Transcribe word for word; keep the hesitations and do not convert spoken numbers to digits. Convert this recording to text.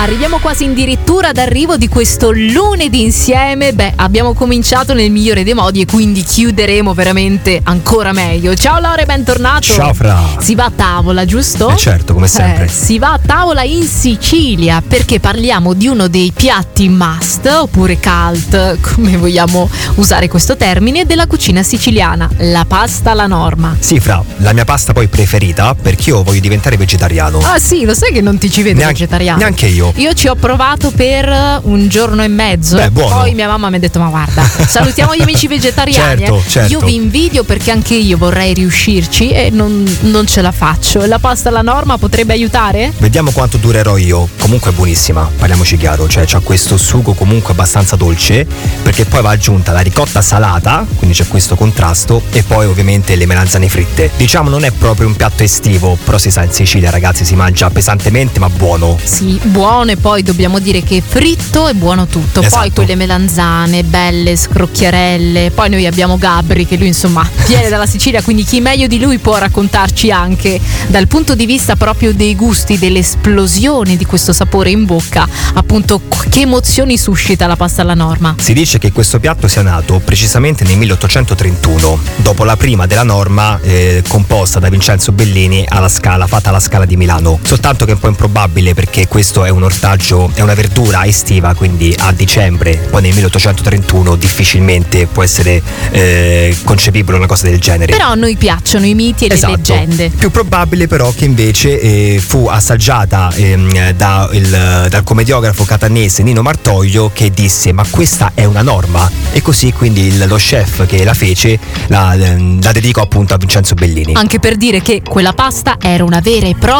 Arriviamo quasi addirittura d'arrivo di questo lunedì insieme. Beh, abbiamo cominciato nel migliore dei modi e quindi chiuderemo veramente ancora meglio. Ciao Lore, bentornato. Ciao Fra. Si va a tavola, giusto? Eh certo, come sempre. Eh, si va a tavola in Sicilia perché parliamo di uno dei piatti must oppure cult, come vogliamo usare questo termine, della cucina siciliana, la pasta alla norma. Sì Fra, la mia pasta poi preferita perché io voglio diventare vegetariano. Ah sì, lo sai che non ti ci vedo neanche, vegetariano? Neanche io. Io ci ho provato per un giorno e mezzo. Beh, buono. Poi mia mamma mi ha detto: ma guarda, salutiamo gli amici vegetariani. Certo, eh. certo. Io vi invidio perché anche io vorrei riuscirci e non, non ce la faccio. La pasta alla norma potrebbe aiutare? Vediamo quanto durerò io. Comunque è buonissima, parliamoci chiaro. Cioè c'ha questo sugo comunque abbastanza dolce, perché poi va aggiunta la ricotta salata, quindi c'è questo contrasto, e poi ovviamente le melanzane fritte. Diciamo non è proprio un piatto estivo, però si sa, in Sicilia ragazzi si mangia pesantemente ma buono. Sì, buono, e poi dobbiamo dire che fritto è buono tutto. Esatto. Poi quelle melanzane belle, scrocchiarelle. Poi noi abbiamo Gabri, che lui insomma viene dalla Sicilia, quindi chi meglio di lui può raccontarci anche dal punto di vista proprio dei gusti, dell'esplosione di questo sapore in bocca, appunto che emozioni suscita la pasta alla norma. Si dice che questo piatto sia nato precisamente nel milleottocentotrentuno, dopo la prima della norma eh, composta da Vincenzo Bellini alla Scala, fatta alla Scala di Milano. Soltanto che è un po' improbabile perché questo è un ortaggio, è una verdura estiva, quindi a dicembre, poi nel milleottocentotrentuno difficilmente può essere eh, concepibile una cosa del genere. Però a noi piacciono i miti e esatto. le leggende. Più probabile però che invece eh, fu assaggiata eh, da il, dal commediografo catanese Nino Martoglio, che disse: ma questa è una norma, e così quindi il, lo chef che la fece la, la dedicò appunto a Vincenzo Bellini. Anche per dire che quella pasta era una vera e propria